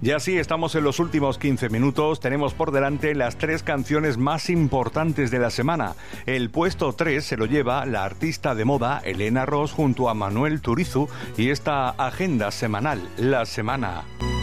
Y así estamos en los últimos 15 minutos. Tenemos por delante las 3 canciones más importantes de la semana. El puesto 3 se lo lleva la artista de moda Elena Ros junto a Manuel Turizu y esta agenda semanal, La Semana.